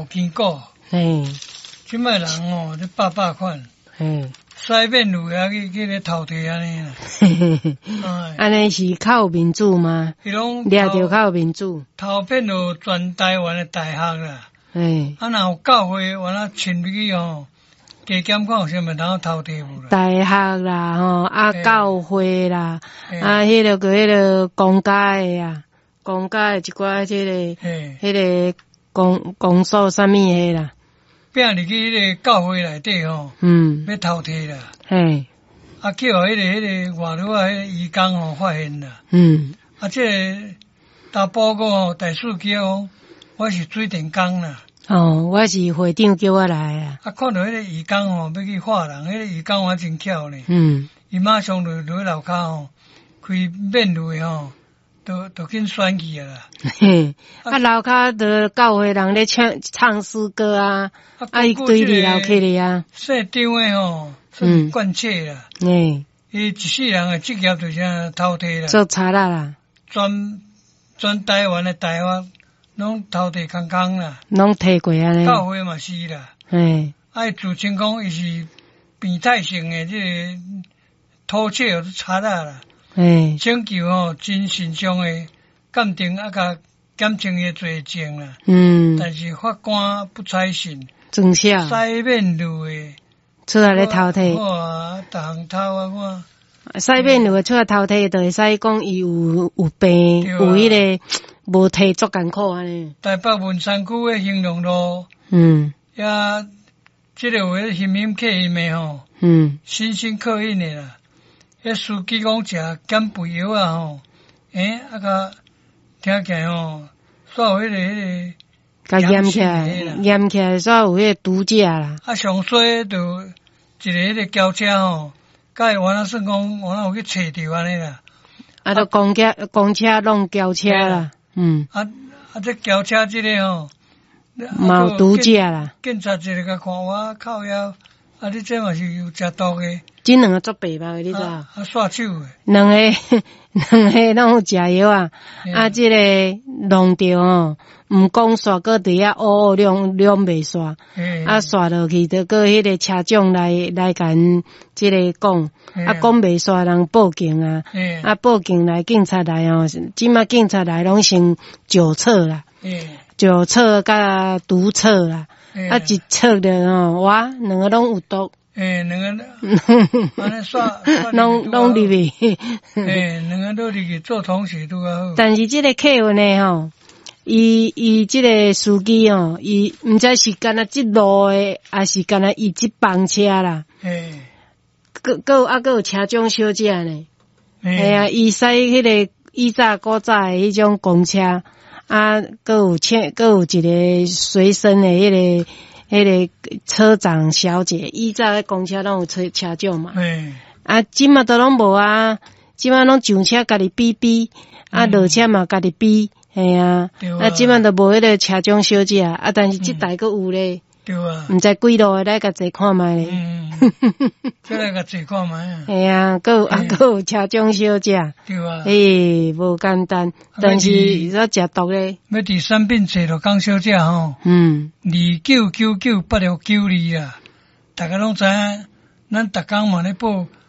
无经过。 嘿， 即摆人哦，咧百款， 嘿， 西面路也去咧头地安尼啦。 安尼是较有民主吗？ 伊拢掠着较有民主。 头遍就全台湾的大学啦。 嘿， 啊，若有教会，我那亲去哦，加减看有啥物通头地无啦。 大学啦，吼，啊，教会啦，啊，迄个公家的啊，公家的一寡迄个公所啥物的啦。 变入去迄个教会内底吼，要头地啦。 嘿， 啊，叫迄个外头啊，迄个义工吼发现啦。啊，即个大报告吼，大书记哦，我是水电工啦。 哦，我是会长叫我来啊。 啊，看到迄个义工吼，要去画人，迄个义工还真巧呢。伊马上就落楼骹吼，开面路的吼，都紧选去啊啦。 嘿，啊，楼骹就教会人咧唱诗歌啊，啊，伊对里楼去哩啊。 县长的吼，算贯彻啦。伊一世人的职业就是头地啦。 做查啦。 全台湾的大学拢头地空空啦。 拢摕过安尼。 教会嘛是啦。 嘿。 啊，自称讲伊是变态性的即个偷窃或者查啦。请求吼真神上的鉴定啊，甲减轻伊罪证啦。但是法官不采信。 真啥？ 西面路的。 出来咧偷摕。 哇，逐项偷啊我。 西面路的出来偷摕，就会使讲伊有病，有迄个无摕足艰苦安尼。 台北文山区的兴隆路。也即个有迄形影刻印的吼。新兴刻印的啦。迄司机讲食减肥药啊吼，啊甲听起来吼，煞有迄个验起来煞有迄个毒驾啦。啊， 上衰就一个迄个轿车吼，甲伊原来算讲原来有去找着安尼啦。啊， 都公车弄轿车啦。 这轿车即个吼， 嘛有毒驾啦。 警察一个甲看我靠腰，啊，你这嘛是有食毒的。 这两个做白目的，你知道？ 刷手的。 两个拢有食药啊！啊，这个弄着哦，毋讲刷，搁伫遐乌两袂刷，啊，刷落去就搁迄个车长来甲因这个讲，啊，讲袂刷人报警啊，啊，报警来警察来哦，即马警察来拢先酒测啦，酒测甲毒测啦，啊，一测着哦，哇，两个拢有毒。 两个安尼刷拢入去， 两个都入去做同事拄较好。 但是这个客运呢吼，伊这个司机哦，伊毋知是干那即路的，还是干那伊即班车啦。搁有车长小姐呢。啊，伊使迄个以早古早的迄种公车，啊，搁有一个随身的迄个车长小姐，以早咧公车拢有车长嘛。啊，即马都拢无啊，即马拢上车家己比，啊，落车嘛家己比，嘿啊。啊，即马都无迄个车长小姐啊，但是即台佫有咧。 对啊。 毋知几路的来甲坐看觅咧。 再来甲坐看觅啊。 嘿啊，佫有车长小姐。 对啊。 无简单，但是要食毒咧。 要伫产品找着江小姐吼。29998292啦，大家拢知影，咱逐工嘛咧报